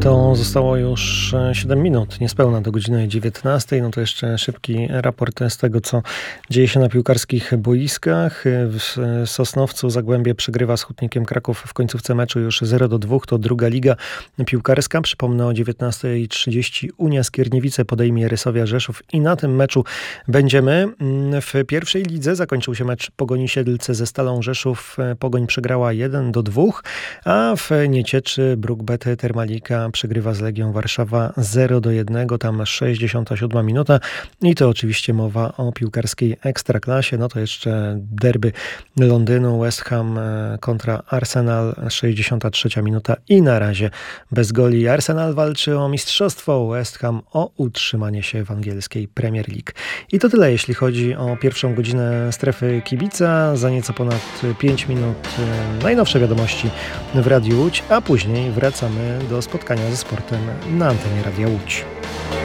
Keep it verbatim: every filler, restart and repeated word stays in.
To zostało już siedem minut, niespełna do godziny dziewiętnastej. No to jeszcze szybki raport z tego, co dzieje się na piłkarskich boiskach. W Sosnowcu Zagłębie przegrywa z Hutnikiem Kraków w końcówce meczu już zero do dwóch. To druga liga piłkarska. Przypomnę, o dziewiętnasta trzydzieści Unia Skierniewice podejmie Rysowia Rzeszów i na tym meczu będziemy. W pierwszej lidze zakończył się mecz Pogoni Siedlce ze Stalą Rzeszów. Pogoń przegrała jeden do dwóch, a w Niecieczy Bruk-Bet Termalika przegrywa z Legią Warszawa zero do jednego, tam sześćdziesiąta siódma minuta i to oczywiście mowa o piłkarskiej ekstraklasie. No to jeszcze derby Londynu, West Ham kontra Arsenal, sześćdziesiąta trzecia minuta i na razie bez goli. Arsenal walczy o mistrzostwo, West Ham o utrzymanie się w angielskiej Premier League. I to tyle, jeśli chodzi o pierwszą godzinę Strefy Kibica. Za nieco ponad pięć minut najnowsze wiadomości w Radiu Łódź, a później wracamy do spotkania ze sportem na antenie Radia Łódź.